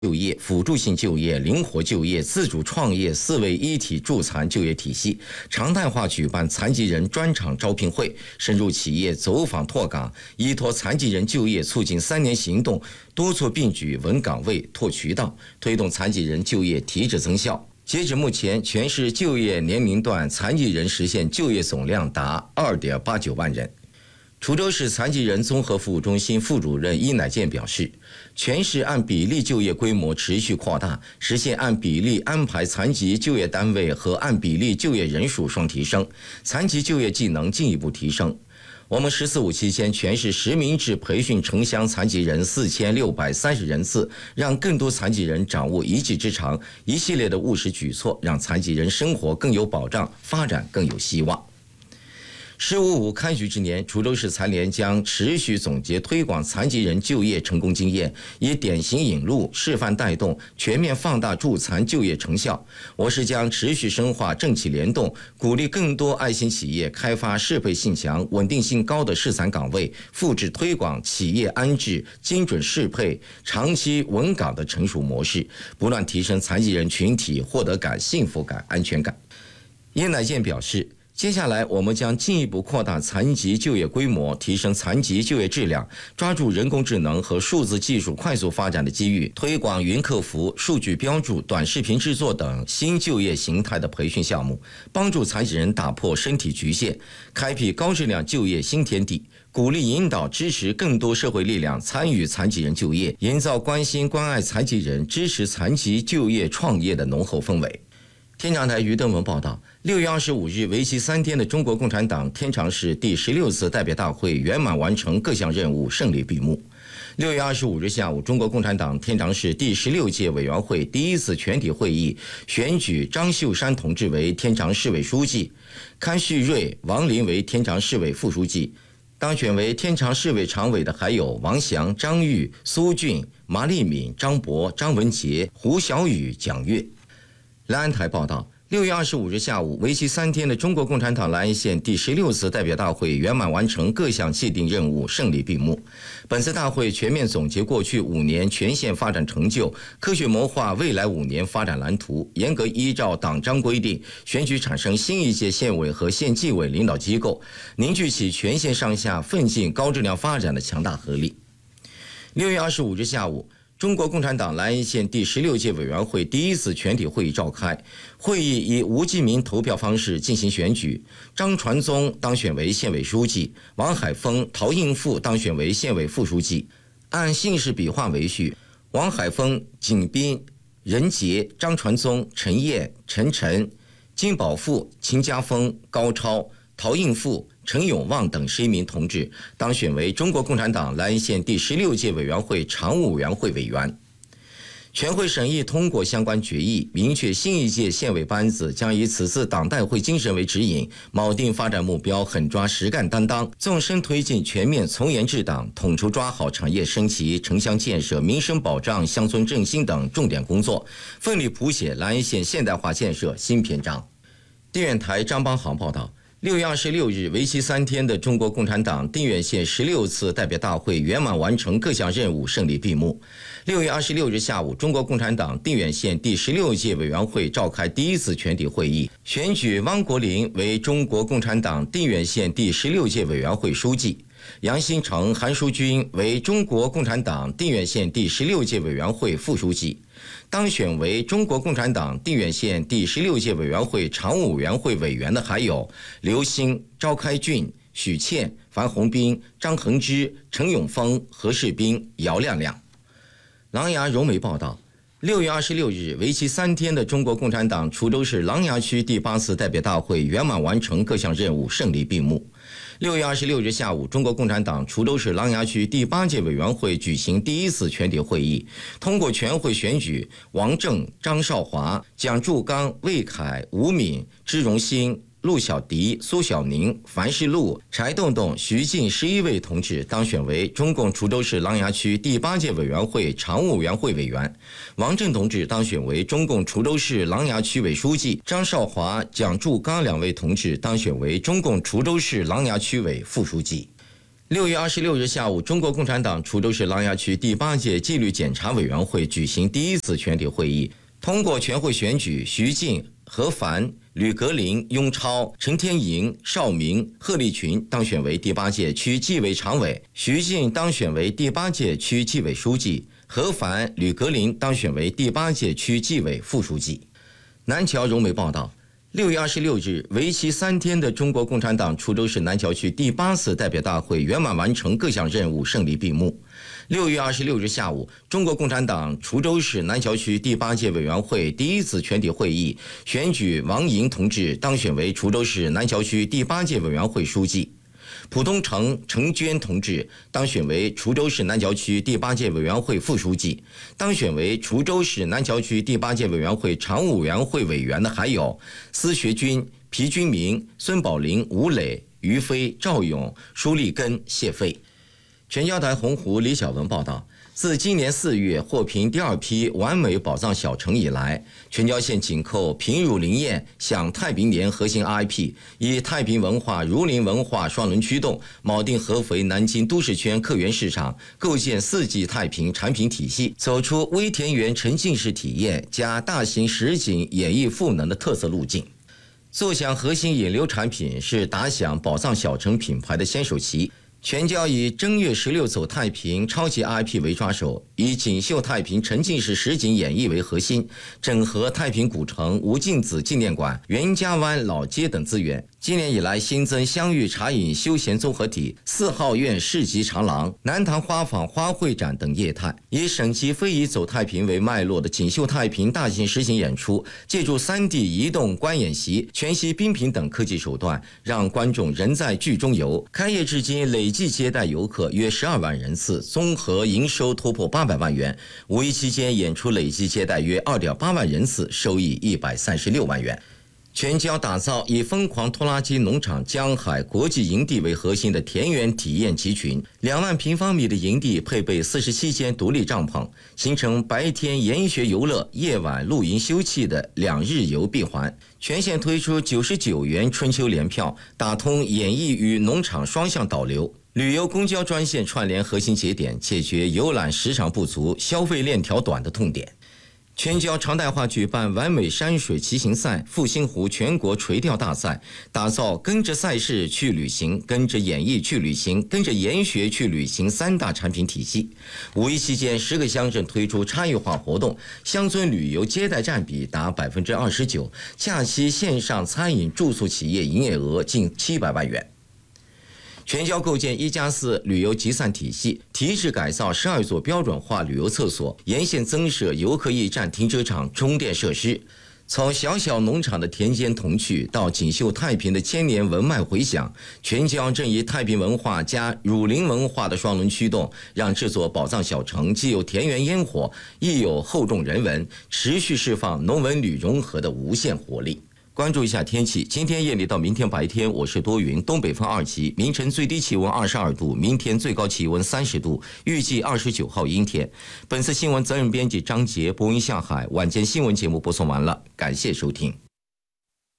就业、辅助性就业、灵活就业、自主创业4位一体助残就业体系，常态化举办残疾人专场招聘会，深入企业走访拓岗，依托残疾人就业促进3年行动，多措并举稳岗位、拓渠道，推动残疾人就业提质增效。截止目前，全市就业年龄段残疾人实现就业总量达2.89万人。滁州市残疾人综合服务中心副主任伊乃健表示，全市按比例就业规模持续扩大，实现按比例安排残疾就业单位和按比例就业人数双提升，残疾就业技能进一步提升。我们“14·5”期间，全市实名制培训城乡残疾人4630人次，让更多残疾人掌握一技之长，一系列的务实举措，让残疾人生活更有保障，发展更有希望。“15·5”开局之年，滁州市残联将持续总结推广残疾人就业成功经验，以典型引路、示范带动，全面放大助残就业成效。我市将持续深化政企联动，鼓励更多爱心企业开发适配性强、稳定性高的适残岗位，复制推广企业安置、精准适配、长期稳岗的成熟模式，不断提升残疾人群体获得感、幸福感、安全感。叶乃健表示，接下来，我们将进一步扩大残疾就业规模，提升残疾就业质量，抓住人工智能和数字技术快速发展的机遇，推广云客服、数据标注、短视频制作等新就业形态的培训项目，帮助残疾人打破身体局限，开辟高质量就业新天地，鼓励引导支持更多社会力量参与残疾人就业，营造关心关爱残疾人、支持残疾就业创业的浓厚氛围。天长台于登文报道，6月25日为期3天的中国共产党天长市第16次代表大会圆满完成各项任务，胜利闭幕。6月25日下午，中国共产党天长市第16届委员会第1次全体会议选举张秀山同志为天长市委书记，康旭瑞、王林为天长市委副书记。当选为天长市委常委的还有王翔、张玉、苏俊、马立敏、张博、张文杰、胡小雨、蒋越。兰安台报道，6月25日下午，为期3天的中国共产党兰安县第16次代表大会圆满完成各项既定任务，胜利闭幕。本次大会全面总结过去5年全县发展成就，科学谋划未来5年发展蓝图，严格依照党章规定选举产生新一届县委和县纪委领导机构，凝聚起全县上下奋进高质量发展的强大合力。6月25日下午，中国共产党兰安县第16届委员会第1次全体会议召开，会议以无记名投票方式进行选举，张传宗当选为县委书记，王海峰、陶应富当选为县委副书记。按姓氏笔画为序，王海峰、景斌、任杰、张传宗、陈燕、陈晨、金宝富、秦家峰、高超、陶应富、陈永旺等11名同志当选为中国共产党兰安县第16届委员会常务委员会委员。全会审议通过相关决议，明确新一届县委班子将以此次党代会精神为指引，铆定发展目标，狠抓实干担当，纵深推进全面从严治党，统筹抓好产业升级、城乡建设、民生保障、乡村振兴等重点工作，奋力谱写兰安县现代化建设新篇章。定远台张邦航报道，6月26日为期3天的中国共产党定远县16次代表大会圆满完成各项任务，胜利闭幕。6月26日下午，中国共产党定远县第16届委员会召开第1次全体会议，选举汪国林为中国共产党定远县第16届委员会书记，杨新成、韩淑君为中国共产党定远县第16届委员会副书记。当选为中国共产党定远县第16届委员会常务委员会委员的还有刘兴、赵开俊、许倩、樊宏斌、张恒之、陈永峰、何世斌、姚亮亮。琅琊柔媒报道，6月26日为期3天的中国共产党滁州市琅琊区第8次代表大会圆满完成各项任务，胜利闭幕。6月26日下午，中国共产党滁州市琅琊区第8届委员会举行第1次全体会议，通过全会选举王正、张少华、蒋柱刚、魏凯、吴敏、支荣兴、陆小迪、苏小宁、樊世禄、柴洞洞、徐进11位同志当选为中共滁州市琅琊区第8届委员会常务委员会委员。王震同志当选为中共滁州市琅琊区委书记，张少华、蒋柱刚2位同志当选为中共滁州市琅琊区委副书记。 6月26日下午，中国共产党滁州市琅琊区第8届纪律检查委员会举行第1次全体会议，通过全会选举徐静、何凡、吕格林、雍超、陈天莹、邵明、贺立群当选为第8届区纪委常委，徐静当选为第8届区纪委书记，何凡、吕格林当选为第8届区纪委副书记。南侨融媒报道，6月26日，为期3天的中国共产党滁州市南侨区第8次代表大会圆满完成各项任务，胜利闭幕。6月26日下午，中国共产党滁州市南侨区第8届委员会第1次全体会议选举王莹同志当选为滁州市南侨区第8届委员会书记。蒲东成、程娟同志当选为滁州市南侨区第8届委员会副书记。当选为滁州市南侨区第8届委员会常务委员会委员的还有司学军、皮军明、孙宝林、吴磊、于飞、赵勇、舒立根、谢飞。全交台洪湖李小文报道，自今年4月获评第2批完美宝藏小城以来，全交县紧扣平乳林堰享太平年核心 IP， 以太平文化、儒林文化双轮驱动，铆定合肥、南京都市圈客源市场，构建4季太平产品体系，走出微田园沉浸式体验加大型实景演绎赋能的特色路径。奏响核心引流产品是打响宝藏小城品牌的先手棋。全交以正月16走太平超级 IP 为抓手，以锦绣太平沉浸式实景演绎为核心，整合太平古城、吴敬梓纪念馆、袁家湾老街等资源。今年以来新增香芋茶饮休闲综合体、4号院市集长廊、南塘花坊花卉展等业态，以省级非遗走太平为脉络的锦绣太平大型实景演出，借助3D 移动观演习、全息冰屏等科技手段，让观众人在剧中游。开业至今累计接待游客约12万人次，综合营收突破800万元。五一期间演出累计接待约2.8万人次，收益136万元。全交打造以疯狂拖拉机农场江海国际营地为核心的田园体验集群，2万平方米的营地配备47间独立帐篷，形成白天研学游乐、夜晚露营休憩的2日游闭环。全县推出99元春秋联票，打通演艺与农场双向导流。旅游公交专线串联核心节点，解决游览时长不足、消费链条短的痛点。全交常态化举办完美山水骑行赛、复兴湖全国垂钓大赛，打造跟着赛事去旅行、跟着演艺去旅行、跟着研学去旅行3大产品体系。五一期间，10个乡镇推出差异化活动，乡村旅游接待占比达29%，假期线上餐饮住宿企业营业额近700万元。全交构建1+4旅游集散体系，提质改造12座标准化旅游厕所，沿线增设游客驿站、停车场、充电设施。从小小农场的田间童趣到锦绣太平的千年文脉回响，全交正以太平文化加儒林文化的双轮驱动，让这座宝藏小城既有田园烟火，亦有厚重人文，持续释放农文旅融合的无限活力。关注一下天气，今天夜里到明天白天我是多云，东北风2级，明晨最低气温22度，明天最高气温30度，预计29号阴天。本次新闻责任编辑张杰，播音向海，晚间新闻节目播送完了，感谢收听。